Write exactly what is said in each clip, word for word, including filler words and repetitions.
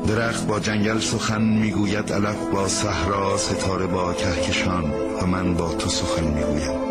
درخت با جنگل سخن میگوید، علف با صحرا، ستاره با کهکشان، و من با تو سخن میگویم.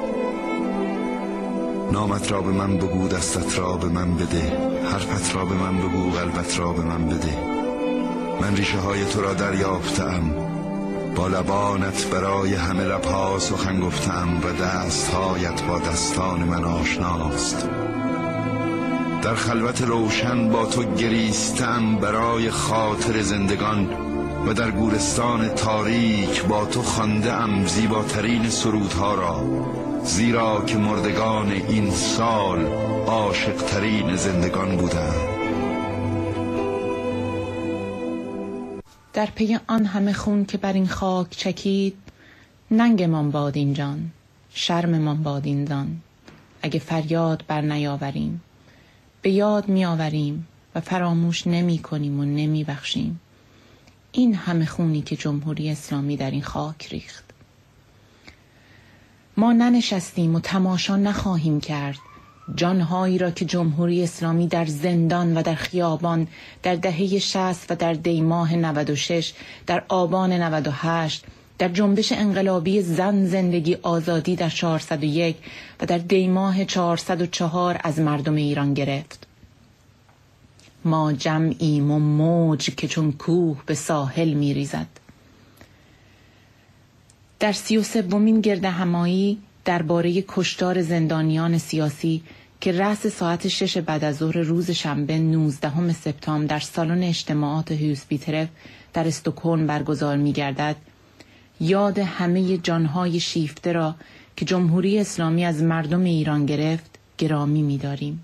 نامت را به من بگو، دستت را به من بده، حرفت را به من بگو، قلبت را به من بده. من ریشه های تو را دریافتم، با لبانت برای همه لبها سخن گفتم، و دستهایت با دستان من آشناست. در خلوت روشن با تو گریستم برای خاطر زندگان، و در گورستان تاریک با تو خوانده‌ام زیباترین سرودها را، زیرا که مردگان این سال عاشق‌ترین زندگان بودند. در پی آن همه خون که بر این خاک چکید، ننگمان باد این جان، شرممان باد این دان. اگه فریاد بر نیاوریم، به یاد می آوریم و فراموش نمی کنیم و نمی بخشیم این همه خونی که جمهوری اسلامی در این خاک ریخت. ما ننشستیم و تماشا نخواهیم کرد جانهایی را که جمهوری اسلامی در زندان و در خیابان در دهه شصت و در دیماه نود و شش، در آبان نود و هشت، در جنبش انقلابی زن زندگی آزادی در چهارصد و یک و در دیماه چهارصد و چهار از مردم ایران گرفت. ما جمعیم و موج که چون کوه به ساحل می ریزد. در سی و سومین گرد همایی درباره کشتار زندانیان سیاسی که رأس ساعت شش بعد از ظهر روز شنبه نوزدهم سپتامبر در سالن اجتماعات هوسپیترف در استکهلم برگزار می گردد، یاد همه جانهای شیفته را که جمهوری اسلامی از مردم ایران گرفت گرامی می داریم.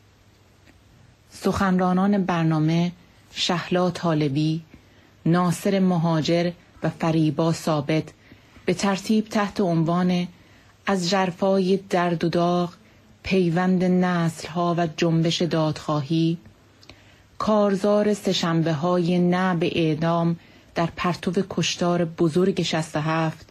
سخنرانان برنامه شهلا طالبی، ناصر مهاجر و فریبا ثابت به ترتیب تحت عنوان از ژرفای درد و داغ، پیوند نسل‌ها و جنبش دادخواهی، کارزار سه‌شنبه های نه به اعدام در پرتو کشتار بزرگ شصت و هفت،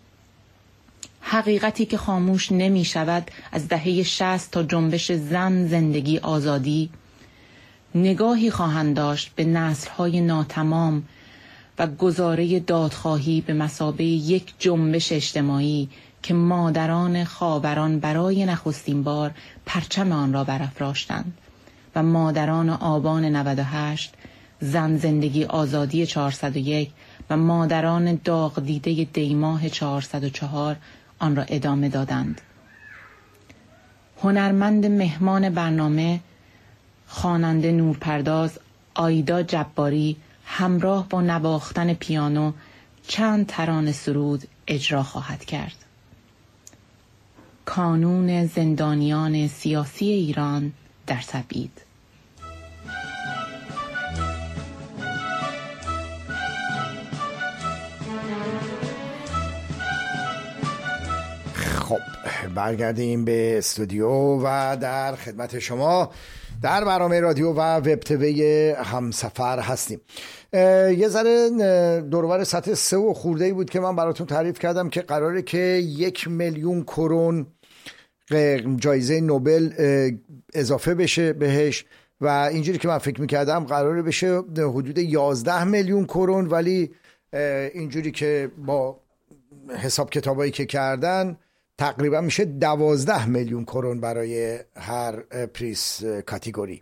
حقیقتی که خاموش نمی شود از دهه شصت تا جنبش زن زندگی آزادی، نگاهی خواهند داشت به نسل‌های ناتمام و گزاره دادخواهی به مثابه یک جنبش اجتماعی که مادران خاوران برای نخستین بار پرچم آن را برافراشتند و مادران آبان نود و هشت، زن زندگی آزادی چهارصد و یک و مادران داغ دیده دیماه چهارصد و چهار آن را ادامه دادند. هنرمند مهمان برنامه خواننده نورپرداز آیدا جباری همراه با نواختن پیانو چند ترانه سرود اجرا خواهد کرد. کانون زندانیان سیاسی ایران در تبعید. خب برگردیم به استودیو و در خدمت شما در برنامه رادیو و وب تیوی همسفر هستیم. یه ذره دورور سطح سه و خورده‌ای بود که من براتون تعریف کردم که قراره که یک میلیون کرون جایزه نوبل اضافه بشه بهش و اینجوری که من فکر میکردم قراره بشه حدود یازده میلیون کرون، ولی اینجوری که با حساب کتابایی که کردن تقریبا میشه دوازده میلیون کرون برای هر پریس کاتگوری.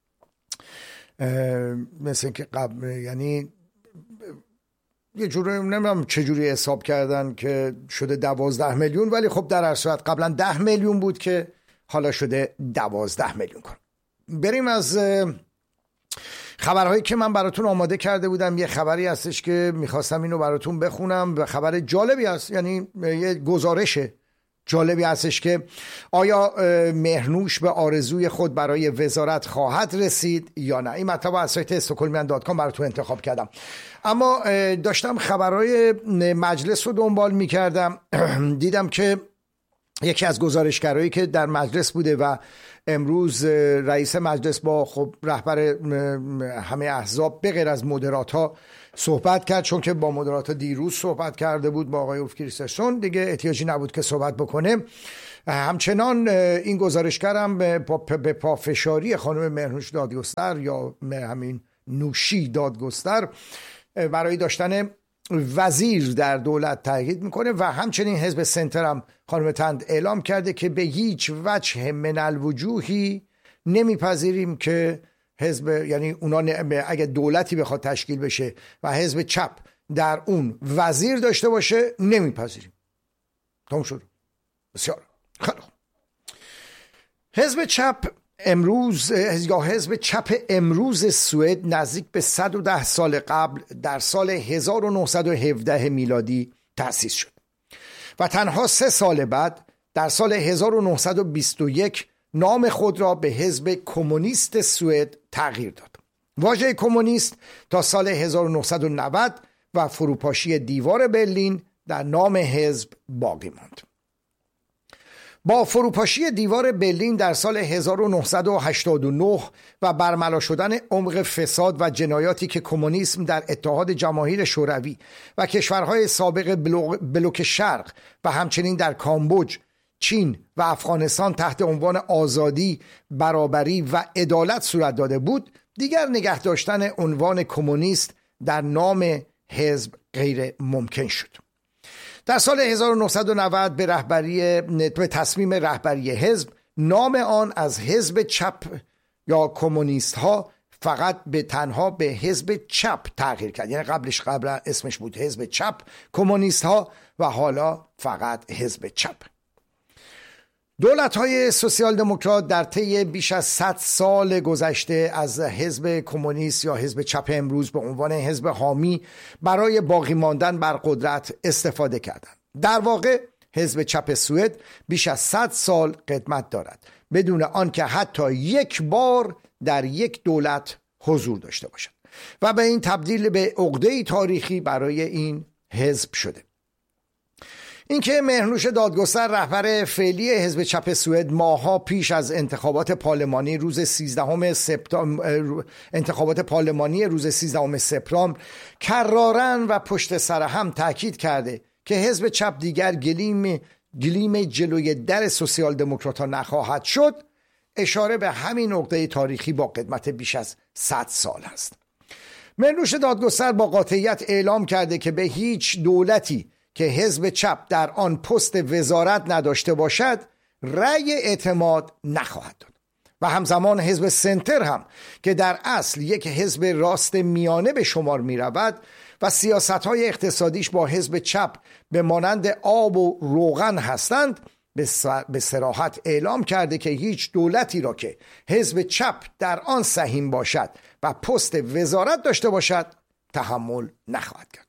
مثل که قبل یعنی یه جوری نمیدونم چجوری حساب کردن که شده دوازده میلیون، ولی خب در هر صورت قبلا ده میلیون بود که حالا شده دوازده میلیون کرون. بریم از خبرهایی که من براتون آماده کرده بودم. یه خبری هستش که میخواستم اینو براتون بخونم و خبر جالبی هست، یعنی یه گزارشه جالبی هستش که آیا مهرنوش به آرزوی خود برای وزارت خواهد رسید یا نه. این مطلب از سایت استکهلمیان دات کام براتون انتخاب کردم. اما داشتم خبرهای مجلس رو دنبال میکردم دیدم که یکی از گزارشگرایی که در مجلس بوده و امروز رئیس مجلس با خب رهبر همه احزاب به غیر از مدرات‌ها صحبت کرد، چون که با مدرات‌ها دیروز صحبت کرده بود با آقای اوف کریسترسون، دیگه احتیاجی نبود که صحبت بکنه. همچنان این گزارشگر هم به پافشاری خانم مهرنوش دادگستر یا همین مهنوشی دادگستر برای داشتن وزیر در دولت تاکید میکنه و همچنین حزب سنتر هم خانم تند اعلام کرده که به هیچ وجه من الوجوهی نمیپذیریم که حزب، یعنی اونا اگه دولتی بخواد تشکیل بشه و حزب چپ در اون وزیر داشته باشه نمیپذیریم. تمام شد. بسیار خیلی خوب. حزب چپ امروز یا حزب چپ امروز سوئد نزدیک به صد و ده سال قبل در سال هزار و نهصد و هفده میلادی تأسیس شد و تنها سه سال بعد در سال هزار و نهصد و بیست و یک نام خود را به حزب کمونیست سوئد تغییر داد. واژه کمونیست تا سال هزار و نهصد و نود و فروپاشی دیوار برلین در نام حزب باقی ماند. با فروپاشی دیوار برلین در سال هزار و نهصد و هشتاد و نه و برملا شدن عمق فساد و جنایاتی که کمونیسم در اتحاد جماهیر شوروی و کشورهای سابق بلوک شرق و همچنین در کامبوج، چین و افغانستان تحت عنوان آزادی، برابری و عدالت صورت داده بود، دیگر نگه داشتن عنوان کمونیست در نام حزب غیر ممکن شد. در سال هزار و نهصد و نود به رهبری به تصمیم رهبری حزب نام آن از حزب چپ یا کمونیست ها فقط به تنها به حزب چپ تغییر کرد. یعنی قبلش قبل اسمش بود حزب چپ کمونیست ها و حالا فقط حزب چپ. دولت‌های سوسیال دموکرات در طی بیش از صد سال گذشته از حزب کمونیست یا حزب چپ امروز به عنوان حزب حامی برای باقی ماندن بر قدرت استفاده کردند. در واقع حزب چپ سوئد بیش از صد سال قدمت دارد بدون آنکه حتی یک بار در یک دولت حضور داشته باشد و به این تبدیل به عقده تاریخی برای این حزب شده. اینکه مهرنوش دادگستر رهبر فعلی حزب چپ سوئد ماه‌ها پیش از انتخابات پارلمانی روز سیزدهم سپتامبر انتخابات پارلمانی روز سیزدهم سپتامبر کراراً و پشت سر هم تاکید کرده که حزب چپ دیگر گلیم گلیم جلوی در سوسیال دموکرات‌ها نخواهد شد، اشاره به همین نقطه تاریخی با قدمت بیش از صد سال است. مهرنوش دادگستر با قاطعیت اعلام کرده که به هیچ دولتی که حزب چپ در آن پست وزارت نداشته باشد رأی اعتماد نخواهد داد و همزمان حزب سنتر هم که در اصل یک حزب راست میانه به شمار می رود و سیاست‌های اقتصادیش با حزب چپ به مانند آب و روغن هستند، به صراحت اعلام کرده که هیچ دولتی را که حزب چپ در آن سهیم باشد و پست وزارت داشته باشد تحمل نخواهد کرد.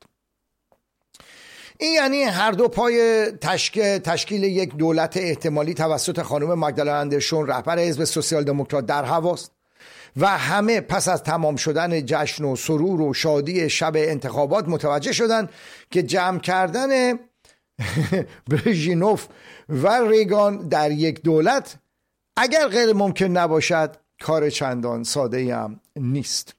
این یعنی هر دو پای تشکیل, تشکیل یک دولت احتمالی توسط خانم ماگدالنا اندرسون رهبر حزب سوسیال دموکرات در هواست و همه پس از تمام شدن جشن و سرور و شادی شب انتخابات متوجه شدند که جمع کردن برژینوف و ریگان در یک دولت اگر غیر ممکن نباشد کار چندان ساده هم نیست.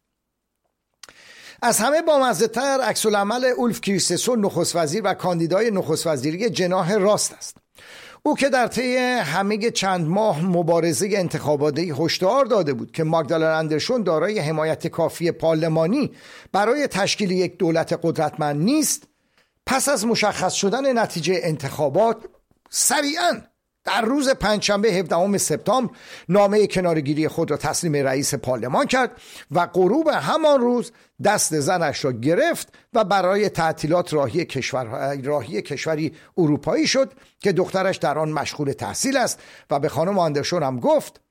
از همه بامزه‌تر عکس العمل اولف کریستسون نخست وزیر و کاندیدای نخست وزیری جناح راست است. او که در طی همه چند ماه مبارزه انتخاباتی هشدار داده بود که ماگدالنا اندرسون دارای حمایت کافی پارلمانی برای تشکیل یک دولت قدرتمند نیست، پس از مشخص شدن نتیجه انتخابات سریعاً در روز پنجشنبه هفدهم سپتامبر نامه کنارگیری خود را تسلیم رئیس پارلمان کرد و غروب همان روز دست زنش را گرفت و برای تعطیلات راهی کشور راهی کشوری اروپایی شد که دخترش در آن مشغول تحصیل است و به خانم اندرسون هم گفت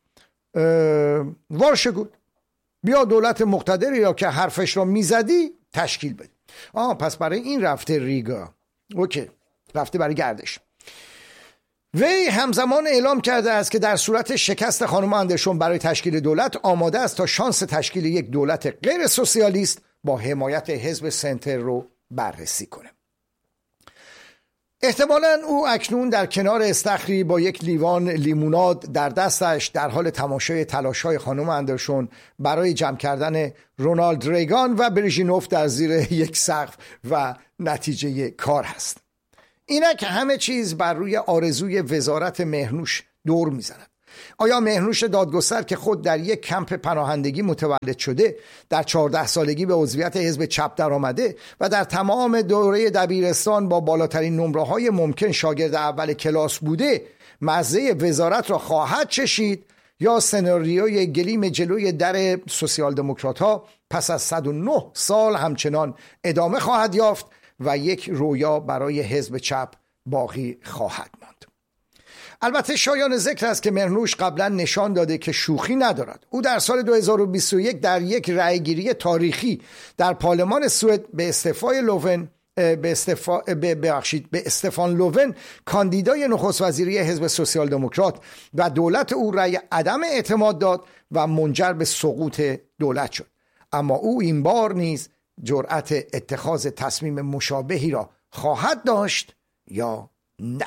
وارشگود بیا دولت مقتدری را که حرفش را میزدی تشکیل بده. آه پس برای این رفته ریگا. اوکی، رفته برای گردش. وی همزمان اعلام کرده است که در صورت شکست خانم اندرسون برای تشکیل دولت آماده است تا شانس تشکیل یک دولت غیر سوسیالیست با حمایت حزب سنتر رو بررسی کنه. احتمالاً او اکنون در کنار استخری با یک لیوان لیموناد در دستش در حال تماشای تلاش‌های خانم اندرسون برای جمع کردن رونالد ریگان و برژینوف در زیر یک سقف و نتیجه کار هست. اینا که همه چیز بر روی آرزوی وزارت مهرنوش دور میزند آیا مهرنوش دادگستر که خود در یک کمپ پناهندگی متولد شده، در چهارده سالگی به عضویت حزب چپ در آمده و در تمام دوره دبیرستان با بالاترین نمره‌های ممکن شاگرد اول کلاس بوده، مزه وزارت را خواهد چشید یا سناریوی گلیم جلوی در سوسیال دموکرات ها پس از صد و نه سال همچنان ادامه خواهد یافت و یک رویا برای حزب چپ باقی خواهد ماند؟ البته شایان ذکر است که مهرنوش قبلا نشان داده که شوخی ندارد. او در سال دو هزار و بیست و یک در یک رأیگیری تاریخی در پارلمان سوئد به استعفای لوون به استفا... ببخشید به استفان لوون کاندیدای نخست وزیری حزب سوسیال دموکرات و دولت او رأی عدم اعتماد داد و منجر به سقوط دولت شد. اما او این بار نیز جرأت اتخاذ تصمیم مشابهی را خواهد داشت یا نه؟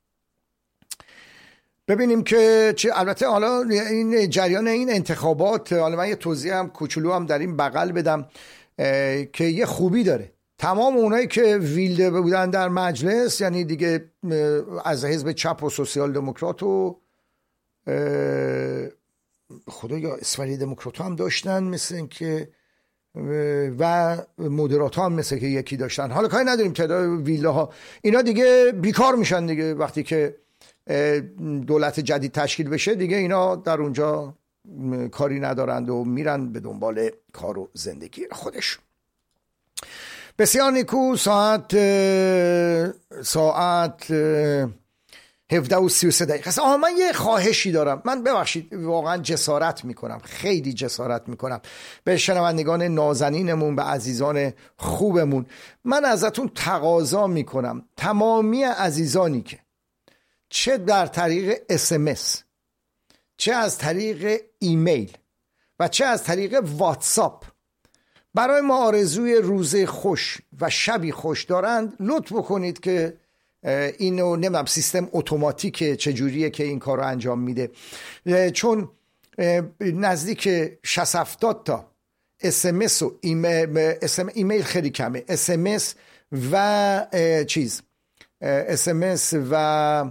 ببینیم که چه. البته حالا این جریان این انتخابات، حالا من یه توضیح هم کوچولو هم در این بغل بدم که یه خوبی داره. تمام اونایی که ویلده بودن در مجلس، یعنی دیگه از حزب چپ و سوسیال دموکرات و خدایا اسفری دموکرات هم داشتن مثل این که و مدرات هم مثل که یکی داشتن، حالا کاری نداریم تعداد ویلده ها، اینا دیگه بیکار میشن دیگه. وقتی که دولت جدید تشکیل بشه دیگه اینا در اونجا کاری ندارند و میرن به دنبال کار و زندگی خودش. بسیار نیکو. ساعت ساعت هفده و سی و سه دقیقه. آها من یه خواهشی دارم. من ببخشید واقعا جسارت میکنم، خیلی جسارت میکنم به شنوندگان نازنینمون، به عزیزان خوبمون. من ازتون تقاضا میکنم تمامی عزیزانی که چه در طریق اس ام اس، چه از طریق ایمیل و چه از طریق واتساپ برای ما آرزوی روزه خوش و شبی خوش دارند، لطف بکنید که اینو نمیدونم سیستم اتوماتیک چجوریه که این کار رو انجام میده، چون نزدیک شصت هفتاد تا اس ام اس و ایمیل, ایمیل خیلی کمه، اس ام اس و چیز اس ام اس و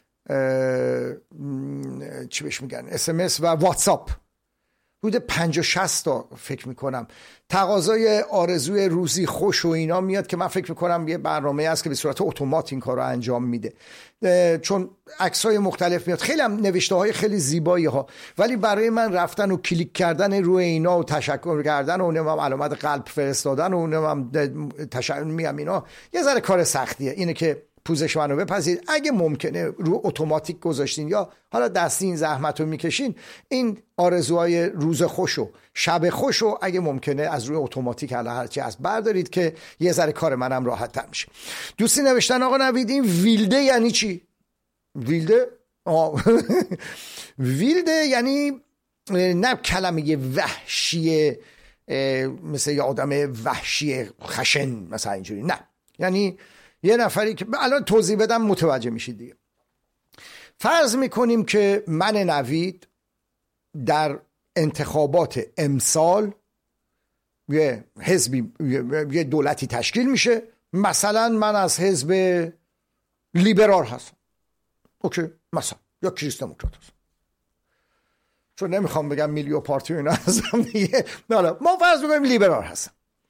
چی بهش میگن اس ام اس و واتساپ حدود پنجاه شصت تا فکر میکنم تقاضای آرزوی روزی خوش و اینا میاد که من فکر میکنم یه برنامه هست که به صورت اتومات این کار رو انجام میده، چون عکسای مختلف میاد، خیلی هم نوشته های خیلی زیبایی ها، ولی برای من رفتن و کلیک کردن روی اینا و تشکر کردن و نمیم علامت قلب فرستادن و نمیم تشکر میم اینا یه ذره کار سختیه. اینه که پوزش منو بپذیرید، اگه ممکنه رو اتوماتیک گذاشتین یا حالا دستی این زحمت رو میکشین، این آرزوهای روز خوش و شب خوش و اگه ممکنه از روی اتوماتیک حالا هرچی از بردارید که یه ذره کار منم راحت تر میشه. دوستی نوشتن آقا نوید این ویلده یعنی چی؟ ویلده؟ آه. ویلده یعنی نه کلمه وحشی مثل یه آدم وحشی خشن مثلا اینجوری، نه، یعنی یه نفری که الان توضیح بدم متوجه میشید دیگه. فرض میکنیم که من نوید در انتخابات امسال یه حزبی یه دولتی تشکیل میشه، مثلا من از حزب لیبرال هستم، اوکی، مثلا یا کریست دموکرات هستم، چون نمیخوام بگم میلیو پارتی و اینا هستم دیگه، حالا ما فرض میکنیم لیبرال هستم.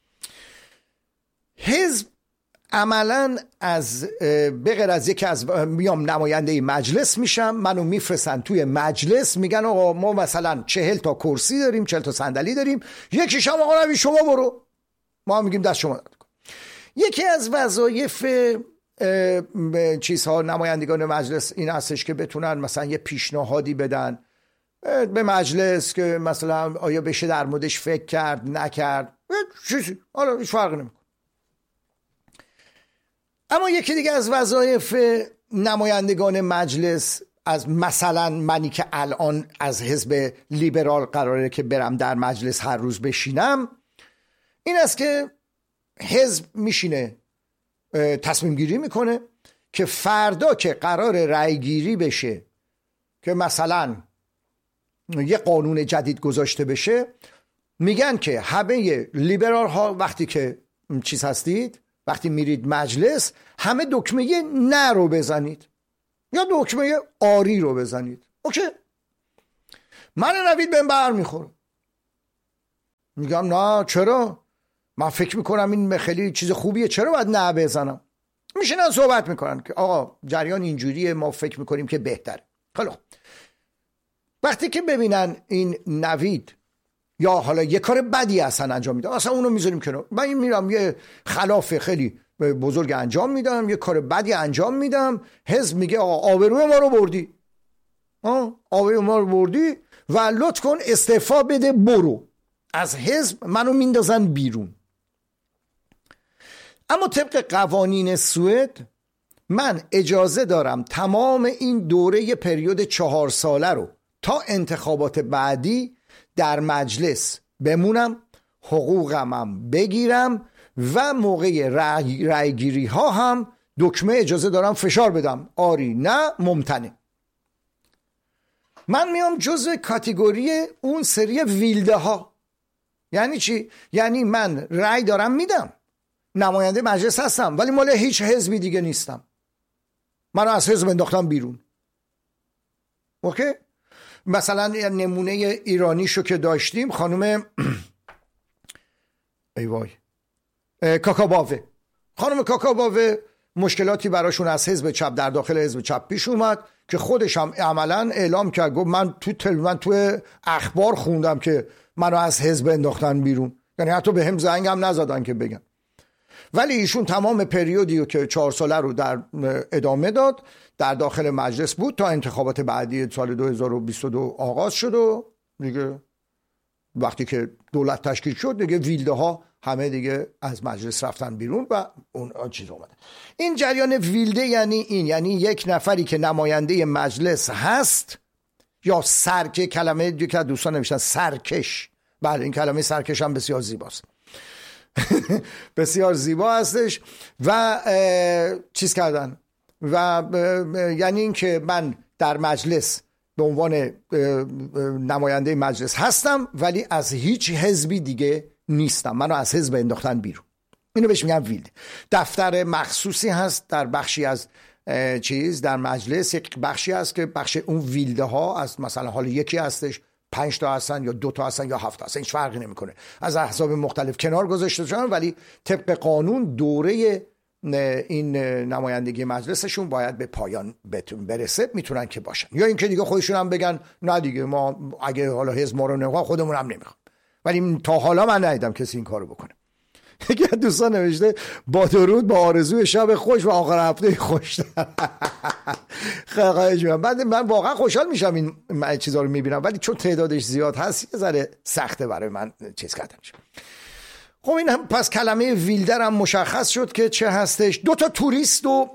حزب عملا از بغیر از یکی از میام نماینده مجلس میشم، منو میفرستن توی مجلس، میگن آقا ما مثلا چهل تا کرسی داریم، چهل تا صندلی داریم، یکیش هم آقا نوید شما برو، ما هم میگیم دست شما درد کن. یکی از وظایف چیزها نمایندگان مجلس این هستش که بتونن مثلا یه پیشنهادی بدن به مجلس که مثلا آیا بشه در موردش فکر کرد نکرد، چیزی حالا هیچ فرقی نمیکنه. اما یکی دیگه از وظایف نمایندگان مجلس، از مثلا منی که الان از حزب لیبرال قراره که برم در مجلس هر روز بشینم، این است که حزب میشینه تصمیم گیری میکنه که فردا که قرار رأی گیری بشه که مثلا یه قانون جدید گذاشته بشه، میگن که همه لیبرال ها وقتی که چیز هستید، وقتی میرید مجلس، همه دکمه نه رو بزنید یا دکمه آری رو بزنید، اوکی؟ من نوید بهم بر میخوره. میگم نه چرا؟ من فکر میکنم این خیلی چیز خوبیه، چرا باید نه بزنم؟ میشینن صحبت میکنن که آقا جریان اینجوریه، ما فکر میکنیم که بهتره. خیلی خوب. وقتی که ببینن این نوید یا حالا یه کار بدی اصلا انجام میده، اصلا اونو میذاریم کنار، من میرم یه خلاف خیلی بزرگ انجام میدم، یه کار بدی انجام میدم، حزب میگه آقا آبروی ما رو بردی، آه آبروی ما رو بردی و لطف کن استعفا بده، برو از حزب، منو میندازن بیرون. اما طبق قوانین سوئد من اجازه دارم تمام این دوره پریود چهار ساله رو تا انتخابات بعدی در مجلس بمونم، حقوقمم بگیرم و موقع رأی, رأی گیری ها هم دکمه اجازه دارم فشار بدم، آری نه ممتنع. من میام جزء کاتگوری اون سری ویلده ها. یعنی چی؟ یعنی من رأی دارم میدم، نماینده مجلس هستم، ولی مال هیچ حزبی دیگه نیستم، منو از حزب انداختم بیرون. اوکی؟ مثلا نمونه ایرانیشو که داشتیم، خانم ای وای کاکاباوه، خانم کاکاباوه مشکلاتی براشون از حزب چپ در داخل حزب چپ پیش اومد که خودش هم عملا اعلام کرد، گفت من تو تل من تو اخبار خوندم که منو از حزب انداختن بیرون، یعنی حتی به هم زنگ هم نزدن که بگن. ولی ایشون تمام پریودی که چهار ساله رو در ادامه داد، در داخل مجلس بود تا انتخابات بعدی سال دو هزار و بیست و دو آغاز شد و دیگه وقتی که دولت تشکیل شد دیگه ویلده ها همه دیگه از مجلس رفتن بیرون و اون چیز اومده. این جریان ویلده یعنی این، یعنی یک نفری که نماینده مجلس هست یا سرکش، کلمه که دوستان نوشتن سرکش، بله این کلمه سرکش هم بسیار زیباست بسیار زیبا هستش و چیز کردن و یعنی این که من در مجلس به عنوان نماینده مجلس هستم ولی از هیچ حزبی دیگه نیستم، منو از حزب انداختن بیرون. اینو بهش میگم ویلد. دفتر مخصوصی هست در بخشی از چیز در مجلس، یک بخشی هست که بخش اون ویلده ها از مثلا حالا یکی هستش، پنج تا هستن یا دو تا هستن یا هفت تا هستن، هیچ فرقی نمیکنه، از احزاب مختلف کنار گذاشته شدن ولی طبق قانون دوره این نمایندگی مجلسشون باید به پایان برسه، میتونن که باشن، یا اینکه دیگه خودشون هم بگن نه دیگه ما اگه حالا حزب ما رو نمیخواد خودمون هم نمیخوام. ولی تا حالا من ندیدم کسی این کارو بکنه. یکی از دوستان نوشته با درود با آرزوی شب خوش و آخر هفته خوش. خواهش می‌کنم. بعد من واقعا خوشحال میشم این چیزا رو میبینم، ولی چون تعدادش زیاد هست یه ذره سخته برای من چیز کردنش. خب این هم پس کلمه ویلدر هم مشخص شد که چه هستش. دو تا توریست و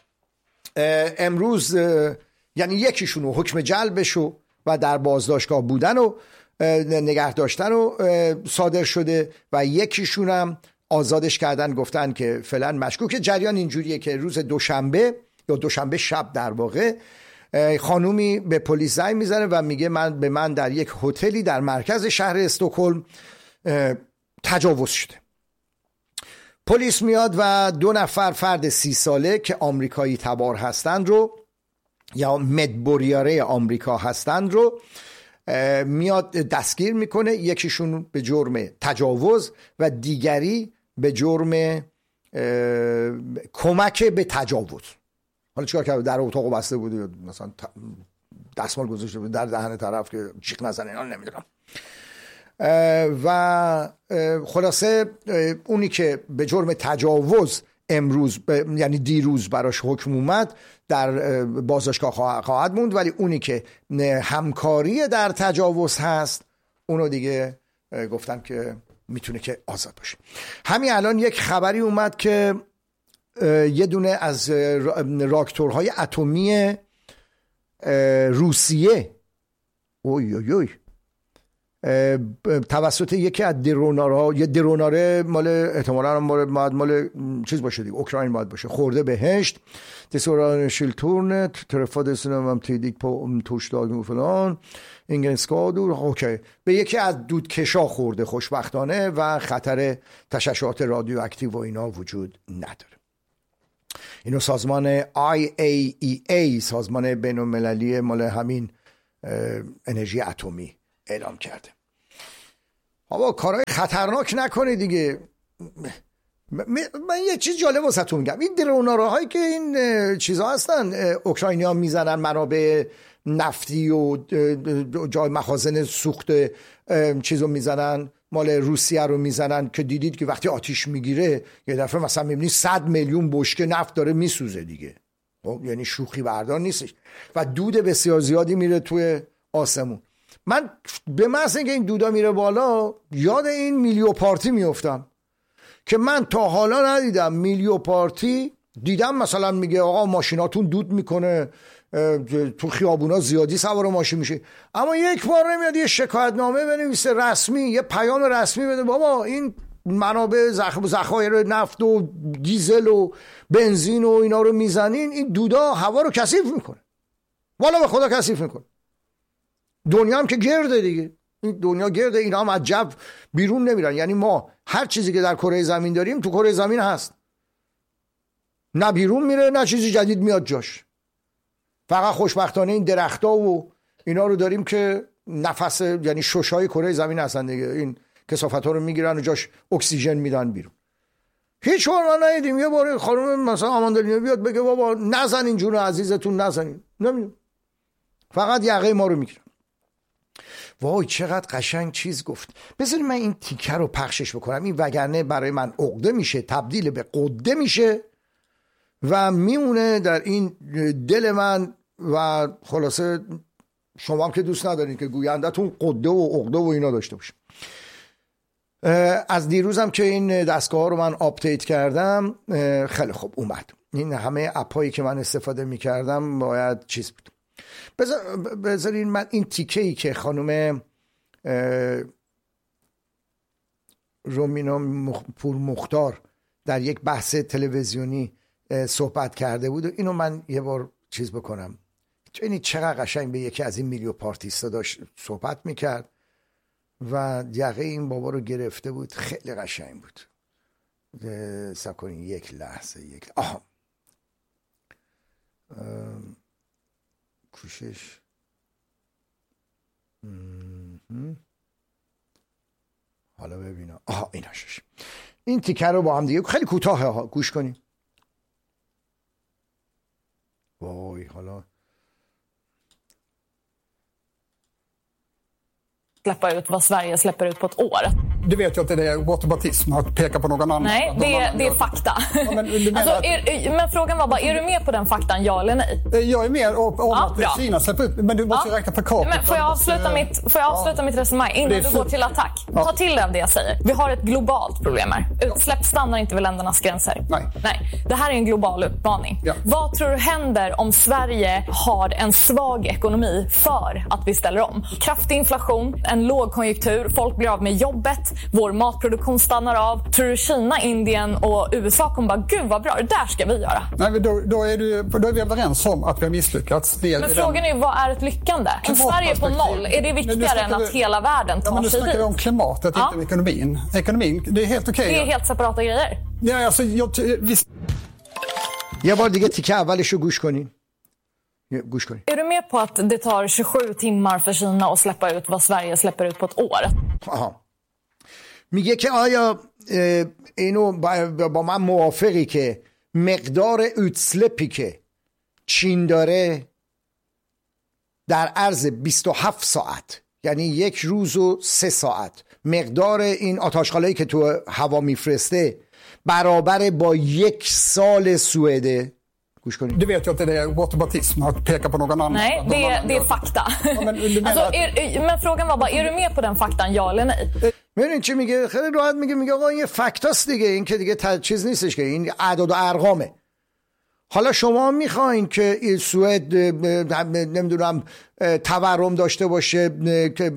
امروز یعنی یکیشون رو حکم جلبش و در بازداشتگاه بودن و نگه داشتن و صادر شده و یکیشون هم آزادش کردن، گفتن که فعلا مشکوک. جریان اینجوریه که روز دوشنبه یا دوشنبه شب در واقع خانومی به پلیس زنگ میزنه و میگه من به من در یک هتلی در مرکز شهر استکهلم تجاوز شده. پلیس میاد و دو نفر فرد سی ساله که آمریکایی تبار هستند رو یا مدبوریاره آمریکا هستند رو میاد دستگیر میکنه، یکیشون به جرم تجاوز و دیگری به جرم کمک به تجاوز. حالا چیکار کرد؟ در اتاق بسته بود مثلا دستمال گذاشته بود در دهن طرف که چیک نزنه، اینا نمیدونم. و خلاصه اونی که به جرم تجاوز امروز یعنی دیروز براش حکم اومد در بازداشتگاه خواهد موند، ولی اونی که همکاری در تجاوز هست اونو دیگه گفتن که میتونه که آزاد باشه. همین الان یک خبری اومد که یه دونه از راکتورهای اتمی روسیه اوی اوی اوی توسط یکی از درونارها، یه دروناره مال احتمالاً مال مال چیز باشه دیگه، اوکراین باید باشه، خورده بهشت دسوران شیلتورن ترفاد سنم تیدیک på torsdagen و فلان ingen skador. اوکی، به یکی از دودکشا خورده خوشبختانه و خطر تشعشعات رادیواکتیو و اینا وجود نداره. اینو سازمان آی ای ای ای، سازمان بین‌المللی مال همین انرژی اتمی اعلام کرده. بابا کارهای خطرناک نکنه دیگه. من یه چیز جالب واسهتون میگم، این درونارهایی که این چیزها هستن اوکراینیا میزنن، منابع نفتی و جای مخازن سوخت چیزو میزنن، مال روسیه رو میزنن که دیدید که وقتی آتیش میگیره یه دفعه مثلا میبینید صد میلیون بشکه نفت داره میسوزه دیگه. خب یعنی شوخی بردار نیستش و دود بسیار زیادی میره توی آسمون. من به محض اینکه این دودا میره بالا یاد این میلیو پارتی میافتم که من تا حالا ندیدم. میلیو پارتی دیدم مثلا میگه آقا ماشیناتون دود میکنه، تو خیابونا زیادی سوار ماشین میشه، اما یک بار نمیاد یه شکایت نامه بنویسه رسمی، یه پیام رسمی بده بابا این منابع ذخایر نفت و دیزل و بنزین و اینا رو میزنین، این دودا هوا رو کثیف میکنه. والا به خدا کثیف میکنه. دنیا هم که گرده دیگه، این دنیا گرده، اینا هم از جو بیرون نمیرن. یعنی ما هر چیزی که در کره زمین داریم تو کره زمین هست، نه بیرون میره نه چیزی جدید میاد جاش. فقط خوشبختانه این درخت‌ها و اینا رو داریم که نفس، یعنی ششای کره زمین هستن دیگه، این کثافت‌ها رو میگیرن و جاش اکسیژن میدن بیرون. هیچ بار ندیدیم یه بار خانم مثلا آماندلینو بیاد بگه بابا نزنین جون عزیزتون نزنین، نمیدونم، فقط یقه ما رو میگیرن. وای چقدر قشنگ چیز گفت. بذارید من این تیکه رو پخشش بکنم، این وگرنه برای من عقده میشه تبدیل به قده میشه و میمونه در این دل من و خلاصه شما هم که دوست ندارین که گویندتون قده و عقده و اینا داشته باشه. از دیروزم که این دستگاه ها رو من آپدیت کردم خیلی خوب اومد. این همه اپایی که من استفاده میکردم باید چیز بود. بذارین من این تیکه‌ای که خانم رومینا پور مختار در یک بحث تلویزیونی صحبت کرده بود و اینو من یه بار چیز بکنم. این چقدر قشنگ به یکی از این میلیو پارتیستا داشت صحبت میکرد و یقه این بابا رو گرفته بود. خیلی قشنگ بود. سکونین یک لحظه یک آها کوشش حالا ببینم. آها این هاشش. این تیکر رو با هم دیگه خیلی کوتاهه ها، گوش کنیم. وای حالا släppa ut vad Sverige släpper ut på ett år. Du vet ju att det är whataboutism att peka på någon annan. Nej, det är, det är fakta. Ja, men, alltså, är, men frågan var bara, är du med på den faktan, ja eller nej? Jag är med om ja, att bra. Kina släpper ut, men du måste ja. räkna per capita. Men får jag avsluta mitt, får jag avsluta ja. mitt resonemang innan du går till attack? Ja. Ta till dig av det jag säger. Vi har ett globalt problem här. Utsläpp stannar inte vid ländernas gränser. Nej. Nej. Det här är en global utmaning. Ja. Vad tror du händer om Sverige har en svag ekonomi för att vi ställer om? Kraftig inflation, en lågkonjunktur, folk blir av med jobbet, vår matproduktion stannar av. Tror du Kina, Indien och U S A kommer bara, gud vad bra, det där ska vi göra? Nej, då, då, är, du, då är vi överens om att vi har misslyckats. Det men frågan är ju, vad är ett lyckande? Om Sverige är på noll, är det viktigare än att vi, hela världen tar ja, sig dit? Nu snackar vi om klimatet, ja. inte om ekonomin. Ekonomin, det är helt okej. Okay. Det är helt separata grejer. Ja, alltså, jag, vi... یه بار دیگه تیکه اولشو گوش کنین. گوش کنین. Är du med på att det tar tjugosju timmar för Kina att släppa ut vad Sverige släpper ut på ett år? آها. میگه که آیا اینو با من موافقی که مقدار اوتسلپی که چین داره در عرض بیست و هفت ساعت، یعنی یک روز و سه ساعت، مقدار این آتش‌خاله‌ای که تو هوا میفرسته برابر با یک سال سوئده. گوش کنید. Du vet ju att det är whataboutism att peka på någon annan. Nej, det är, det är fakta. Ja, men, alltså, är, men frågan var bara, är du med på den faktan, ja eller nej? ببین چی میگه؟ خیلی راحت میگه، میگه آقا این فکتاست دیگه، این که دیگه چیز نیستش که، این اعداد و ارقامه. حالا شما میخواین که این سوئد نمیدونم تورم داشته باشه که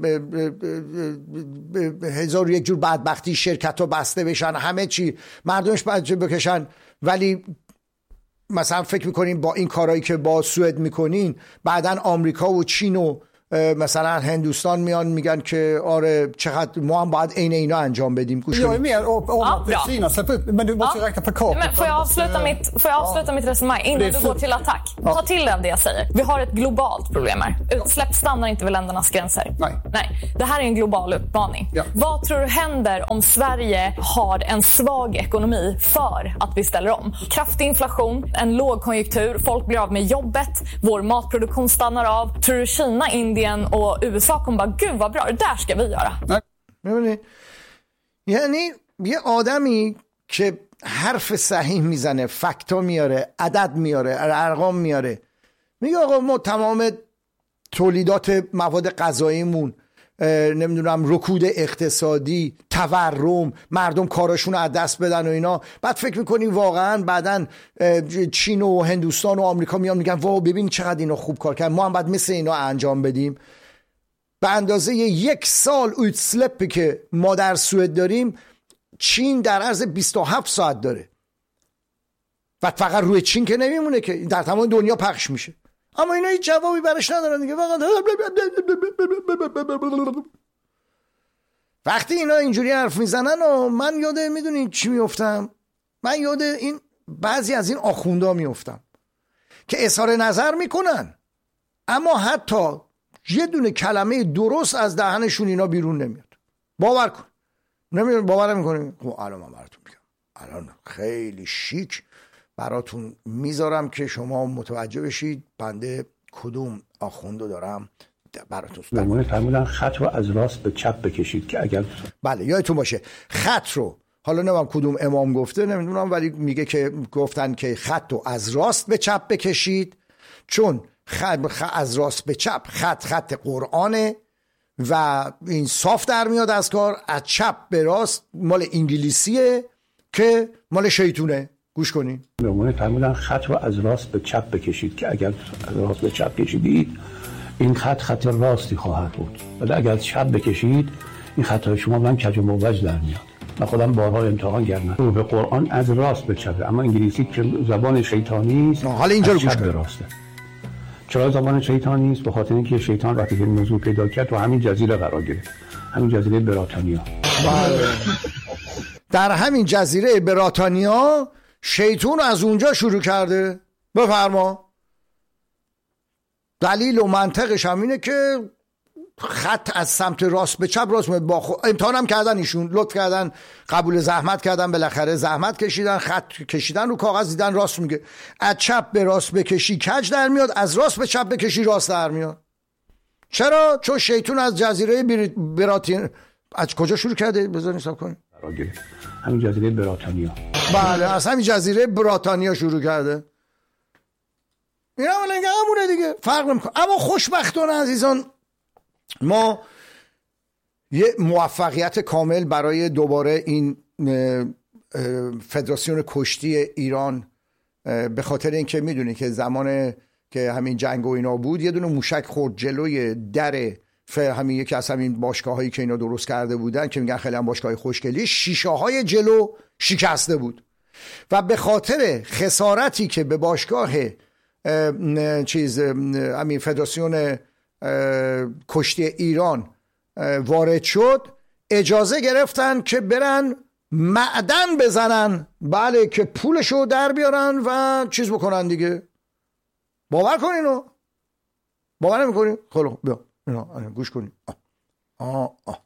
هزار و یک جور بدبختی، شرکت ها بسته بشن، همه چی مردمش بچه بکشن، ولی مثلا فکر میکنین با این کارهایی که با سوئد میکنین بعدن آمریکا و چین و مثلا هندوستان میان میگن که آره چقدر ما هم باید عین اینا انجام بدیم. گوش Jag är mer om bra. Kina släpper ut, men du måste ju räkna per capita. Men får jag avsluta mitt, får jag avsluta mitt resonemang innan du går till attack? Ta till dig av det jag säger. Vi har ett globalt problem här. Utsläpp stannar inte vid ländernas gränser. Nej. Nej. Det här är en global utmaning. Ja. Vad tror du händer om Sverige har en svag ekonomi för att vi ställer om? Kraftig inflation, en lågkonjunktur, folk blir av med jobbet, vår matproduktion stannar av. Tror du Kina, Indien och U S A kommer bara, gud vad bra, det där ska vi göra. ببینید یعنی یه آدمی که حرف صحیح میزنه، فکتا میاره، عدد میاره، ارقام میاره، میگه آقا ما تمام تولیدات مواد غذاییمون، نمیدونم رکود اقتصادی، تورم، مردم کاراشون رو از دست بدن و اینا. بعد فکر میکنی واقعا بعدن چین و هندوستان و آمریکا میان میگن واو ببین چقدر اینا خوب کار کردن، ما هم باید مثل اینا انجام بدیم. به اندازه یک سال اوتسلپی که ما در سوئد داریم چین در عرض بیست و هفت ساعت داره و فقط روی چین که نمیمونه که در تمام دنیا پخش میشه. اما اینا هیچ جوابی برش ندارن دیگه. فقط وقتی اینا اینجوری حرف میزنن و من یاد میدونین چی میفتم؟ من یاد این بعضی از این آخوندا میفتم که اظهار نظر میکنن اما حتی یه دونه کلمه درست از دهنشون اینا بیرون نمیاد. باور کن. نمیدونم باور نمیکنین؟ خب الان من براتون میگم. الان خیلی شیک براتون میذارم که شما متوجه بشید بنده کدوم آخوندو دارم براتون. معمولا فرمودن خط رو از راست به چپ بکشید که اگر بله یادتون باشه خط رو، حالا نمیدونم کدوم امام گفته نمیدونم، ولی میگه که گفتن که خط رو از راست به چپ بکشید چون خط از راست به چپ خط خط قرآنه و این صاف در میاد از کار. از چپ به راست مال انگلیسیه که مال شیطونه. گوش کنین. معمولا فرمودن خط رو از راست به چپ بکشید که اگر از راست به چپ کشیدید این خط خط راستی خواهد بود، ولی اگر از چپ بکشید این خط شما من کج و موج در میاد. من خودم بارها امتحان کردم. رو به قرآن از راست به چپ، اما انگلیسی که زبان شیطانی است حالا اینجا رو گوش کن. راسته. چرا زبان شیطانی است؟ به خاطر اینکه شیطان وقتی که نزول پیدا کرد تو همین جزیره قرار گرفت، همین جزیره بریتانیا. در همین جزیره بریتانیا شیطان از اونجا شروع کرده. بفرما. دلیل و منطقش هم اینه که خط از سمت راست به چپ راست با خو... امتحان هم کردن ایشون، لطف کردن، قبول زحمت کردن، بالاخره زحمت کشیدن، خط کشیدن رو کاغذ دیدن راست میگه. از چپ به راست بکشی کج در میاد، از راست به چپ بکشی راست در میاد. چرا؟ چون شیطان از جزیره بریتانیا از کجا شروع کرده؟ بذارین حساب کنیم. همین جزیره بریتانیا. بله از همین جزیره بریتانیا شروع کرده. اینا ولی همونه دیگه، فرق نمیکنه. اما خوشبختانه عزیزان ما یه موفقیت کامل برای دوباره این فدراسیون کشتی ایران، به خاطر اینکه میدونی که زمان که همین جنگ و اینا بود یه دونه موشک خورد جلوی در همین یکی از همین باشگاه هایی که اینا درست کرده بودن که میگن خیلی هم باشگاه خوشگلی، شیشه های جلو شکسته بود و به خاطر خسارتی که به باشگاه چیز همین فدراسیون کشتی ایران وارد شد اجازه گرفتن که برن معدن بزنن، بله، که پولشو در بیارن و چیز بکنن دیگه. باور کنین رو باور نمیکنین؟ خیلی بیا اینا گوش کنین. آه آه آه.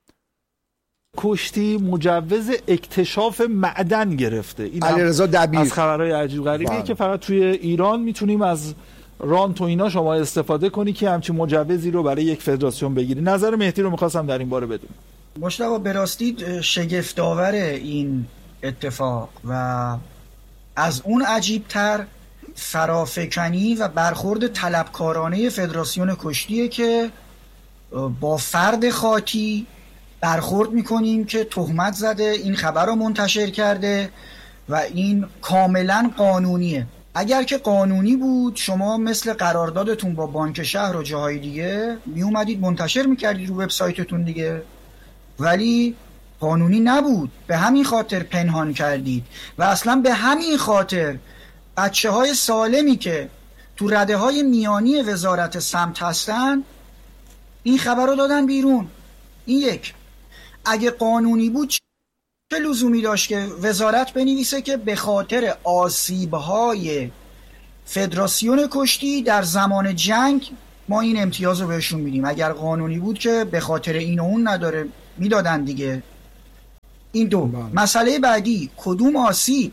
کشتی مجوز اکتشاف معدن گرفته. این علیرضا دبیر از خبرهای عجیب غریبیه که فقط توی ایران میتونیم از رانت و اینا شما استفاده کنی که همچین مجوزی رو برای یک فدراسیون بگیری. نظر مهدی رو میخواستم در این باره بدونم. مشتاق به راستی شگفت‌آور این اتفاق و از اون عجیب‌تر فرافکنی و برخورد طلبکارانه فدراسیون کشتیه که با فرد خاطی برخورد میکنیم که تهمت زده این خبر رو منتشر کرده و این کاملا قانونیه. اگر که قانونی بود شما مثل قراردادتون با بانک شهر و جاهای دیگه می اومدید منتشر میکردید رو وبسایتتون دیگه، ولی قانونی نبود، به همین خاطر پنهان کردید و اصلا به همین خاطر بچه های سالمی که تو رده های میانی وزارت سمت هستن این خبر رو دادن بیرون. این یک. اگه قانونی بود چه لزومی داشت که وزارت بنویسه که به خاطر آسیب‌های فدراسیون کشتی در زمان جنگ ما این امتیاز رو بهشون میدیم؟ اگر قانونی بود که به خاطر این و اون نداره میدادن دیگه. این دو. مسئله بعدی، کدوم آسیب؟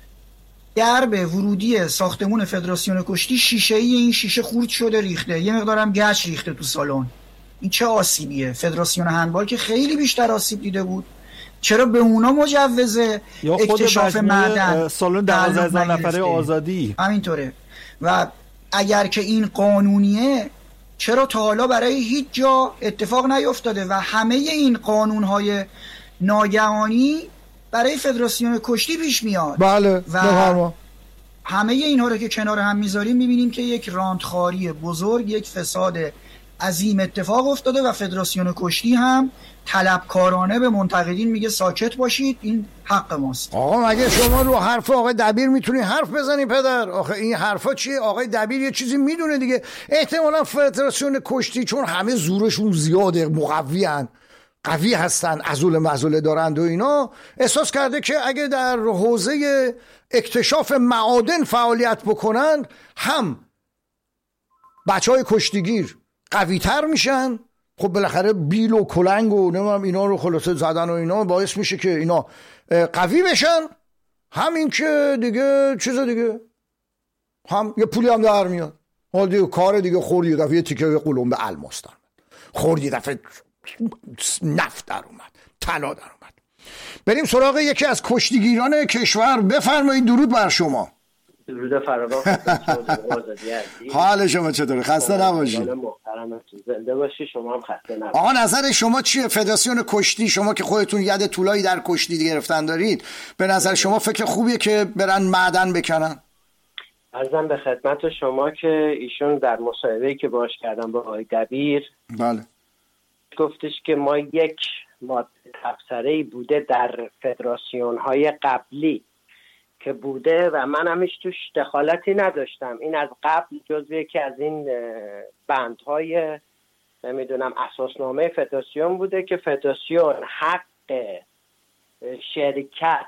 درب ورودی ساختمون فدراسیون کشتی شیشه ای این شیشه خورد شده ریخته، یه مقدارم گچ ریخته تو سالن. این چه آسیبیه؟ فدراسیون هندبال که خیلی بیشتر آسیب دیده بود، چرا به اونا مجوزه اکتشاف معدن؟ سالن دوازده هزار نفره آزادی همینطوره. و اگر که این قانونیه چرا تا حالا برای هیچ جا اتفاق نیفتاده؟ و همه این قانونهای ناگهانی برای فدراسیون کشتی پیش میاد. بله. و همه اینها رو که کنار هم میذاریم میبینیم که یک راندخاری بزرگ، یک فساد عظیم اتفاق افتاده و فدراسیون کشتی هم طلبکارانه به منتقدین میگه ساکت باشید، این حق ماست. آقا مگه شما رو حرف آقای دبیر میتونی حرف بزنی پدر؟ آخه این حرفا چیه؟ آقای دبیر یه چیزی میدونه دیگه. احتمالا فدراسیون کشتی چون همه زورشون زیاده، مقوی هن، قوی هستن، عضل معضله دارند و اینا، احساس کرده که اگه در حوزه اکتشاف معادن فعالیت بکنن هم بچه های کشتیگیر قوی تر میشن. خب بالاخره بیل و کلنگ و نمیدونم اینا رو خلاصه زدن و اینا باعث میشه که اینا قوی بشن، همین که دیگه چیز دیگه هم یه پولی هم در میاد. حالا دیگه کار دیگه خوردی دفعه یه تیکه قلمبه الماس در اومد، خوردی دفعه نفت در اومد، طلا در اومد. بریم سراغ یکی از کشتیگیران کشور. بفرمایید. درود بر شما. درود فراوان. حال شما چطوره؟ خسته نباشید. زنده باشی. شما هم خسته نباشید. آقا نظر شما چیه؟ فدراسیون کشتی، شما که خودتون ید طولایی در کشتی گرفتن دارید، به نظر شما فکر خوبیه که برن معدن بکنن؟ عرضم به خدمت شما که ایشون در مصاحبه‌ای که باهاش کردم با آقای دبیر، بله، گفتش که ما یک ماده تبصره‌ای بوده در فدراسیون‌های قبلی که بوده و من همیش توش دخالتی نداشتم. این از قبل جزو یکی از این بندهای نمیدونم اساسنامه فدراسیون بوده که فدراسیون حق شرکت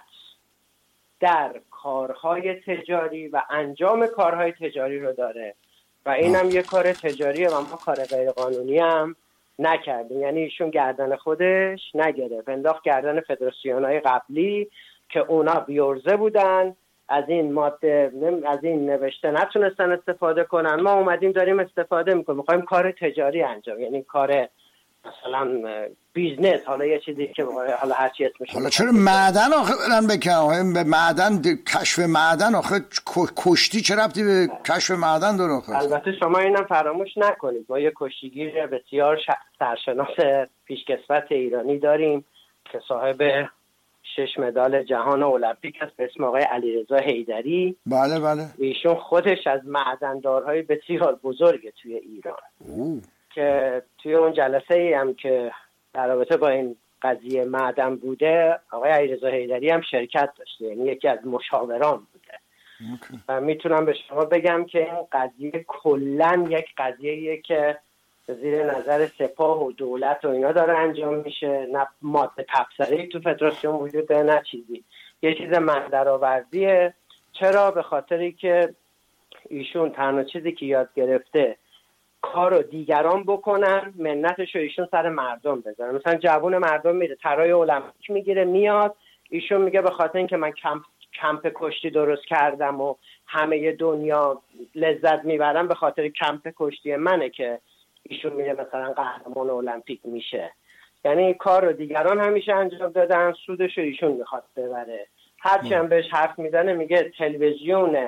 در کارهای تجاری و انجام کارهای تجاری رو داره و این هم یه کار تجاریه و ما کار غیر قانونی هم نکردیم. یعنی ایشون گردن خودش نگرفت، انداخت گردن فدراسیون‌های قبلی که اونا بیورزه بودن، از این ماده از این نوشته نتونستن استفاده کنن. ما اومدیم داریم استفاده میکنیم، میخوایم کار تجاری انجام، یعنی کار مثلا بیزنس، حالا یه چیزی که حالا هر چی اسمش. حالا چرا معدن آخه برن بکنن؟ به معدن، کشف معدن آخه کشتی چه ربطی به کشف معدن داره آخه؟ البته شما اینم فراموش نکنید ما یه کشتیگیر بسیار سرشناس پیشکسوت ایرانی داریم که صاحب شش مدال جهان المپیک است به اسم آقای علیرضا حیدری. بله بله. ایشون خودش از معدندارهای بسیار بزرگ توی ایران اوه. که توی اون جلسه ای هم که در رابطه با این قضیه معدن بوده آقای علیرضا حیدری هم شرکت داشته، یعنی یکی از مشاوران بوده. اوکی. و میتونم به شما بگم که این قضیه کلن یک قضیه‌ایه که زیر نظر سپاه و دولت و اینا داره انجام میشه، نه ماده تبصره‌ای تو فدراسیون وجود داره نه چیزی، یه چیز مندرآوردیه. چرا؟ به خاطری که ایشون تنها چیزی که یاد گرفته کارو دیگران بکنن، منتشو ایشون سر مردم بذاره. مثلا جوون مردم میره طرای المپیک میگیره میاد، ایشون میگه به خاطر اینکه من کمپ کمپ کشتی درست کردم و همه دنیا لذت میبرن به خاطر کمپ کشتی منه که ایشون میره مثلا قهرمان المپیک میشه. یعنی کار رو دیگران همیشه انجام دادن، سودش رو ایشون میخواد ببره. هرچی هم بهش حرف میزنه میگه تلویزیون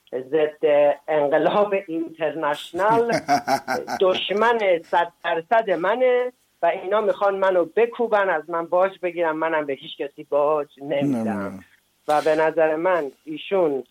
ضد انقلاب اینترنشنال دشمن صد درصد منه و اینا میخوان منو بکوبن، از من باج بگیرن، منم به هیچ کسی باج نمیدم. و به نظر من ایشون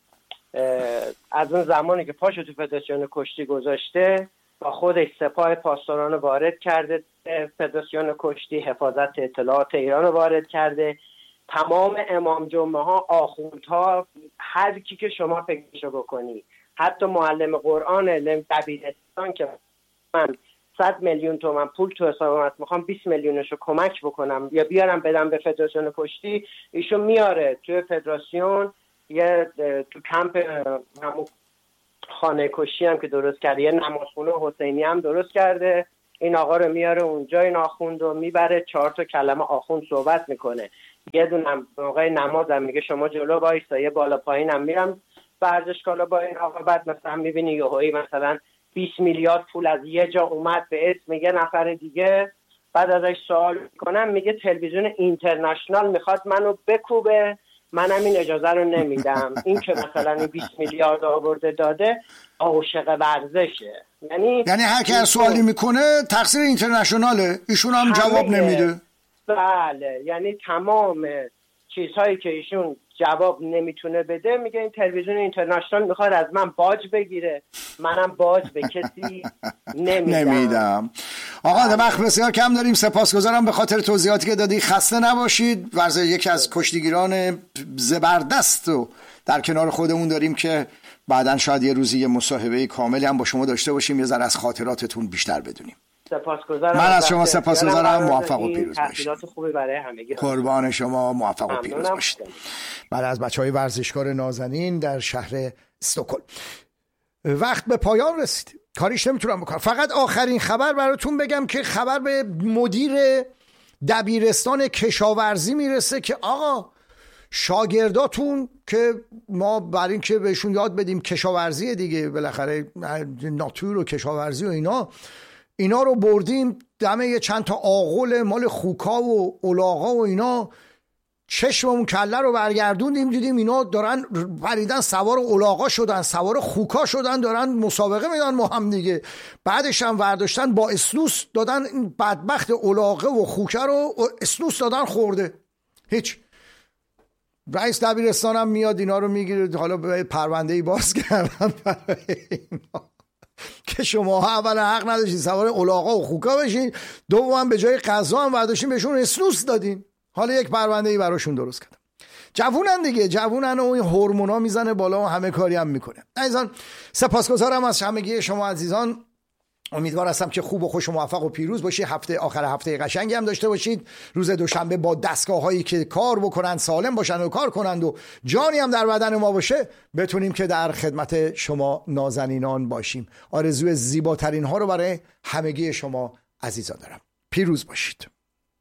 از اون زمانی که پاشو تو فدراسیون کشتی گذاشته با خودش سپاه پاسداران وارد کرده، فدراسیون کشتی حفاظت اطلاعات ایران وارد کرده، تمام امام جمعه ها، آخوندها، هر کی که شما فکرشو بکنی، حتی معلم قرآن دبیرستان که من صد میلیون تومان پول تو حسابم هست، میخوام بیست میلیونشو کمک بکنم یا بیارم بدم به فدراسیون کشتی، ایشون میاره توی فدراسیون، یه تو کمپ همون خانه کشی هم که درست کرده، یه نمازخونه حسینی هم درست کرده، این آقا رو میاره اونجا، این آخوند رو میبره، چهار تا کلمه آخوند صحبت میکنه، یه دونم موقع نماز هم میگه شما جلو وایسا، یه بالا پایین هم میرم ورزشکالا با این آقا. بعد مثلا میبینی یهویی مثلا بیست میلیارد پول از یه جا اومد به اسم یه نفر دیگه، بعد ازش سوال میکنم میگه تلویزیون اینترنشنال میخواد منو بکوبه، منم این اجازه رو نمیدم. این که مثلا این بیست میلیارد آورده داده عاشق ورزشه، یعنی یعنی هر کی سوالی میکنه تقصیر اینترنشناله، ایشون هم جواب نمیده. بله، یعنی تمام چیزهایی که ایشون جواب نمیتونه بده میگه این تلویزیون اینترنشنال میخواد از من باج بگیره، منم باج به کسی نمیدم. نمیدم. آقا وقت بسیار کم داریم، سپاسگزارم به خاطر توضیحاتی که دادی، خسته نباشید. ورزه یکی از کشتیگیران زبردست رو در کنار خودمون داریم که بعداً شاید یه روزی یه مصاحبه کاملی هم با شما داشته باشیم، یه ذره از خاطراتتون بیشتر بدونیم. سپاسگزارم. من از شما سپاسگزارم، موفق و پیروز باشید. تحصیلات خوبی برای همگی. قربان شما، موفق و پیروز باشید. بعد از بچهای ورزشکار نازنین در شهر استکهلم. وقت به پایان رسید، کاریش نمیتونم بکنم. فقط آخرین خبر براتون بگم که خبر به مدیر دبیرستان کشاورزی میرسه که آقا شاگرداتون که ما بر این که بهشون یاد بدیم کشاورزی دیگه، بالاخره ناتور و کشاورزی و اینا اینا رو بردیم دمه یه چند تا آغل مال خوکا و الاغا و اینا، چشممون کله رو برگردوندیم دیدیم اینا دارن پریدن سوار الاغا شدن، سوار خوکا شدن، دارن مسابقه میدن ما هم دیگه. بعدش هم ورداشتن با اسلوس دادن این بدبخت الاغه و خوکه رو اسلوس دادن خورده. هیچ. رئیس دبیرستان هم میاد اینا رو میگیره، حالا به پرونده‌ای باز کردن برای اینا که شما اول حق نداشتین سوار الاغا و خوکا بشین، دوم به جای غذا هم برداشتین بهشون اسلوس دادین، حالا یک پرونده‌ای براشون درست کردم. جوونن دیگه، جوونن و این هورمونا میزنه بالا و همه کاری هم میکنه. عزیزان سپاسگزارم از همگی شما عزیزان، امیدوار هستم که خوب و خوش و موفق و پیروز باشید. هفته آخر هفته قشنگی هم داشته باشید. روز دوشنبه با دستگاه هایی که کار بکنن، سالم باشن و کار کنند و جانی هم در بدن ما باشه، بتونیم که در خدمت شما نازنینان باشیم. آرزوی زیباترین ها رو برای همگی شما عزیزان دارم. پیروز باشید.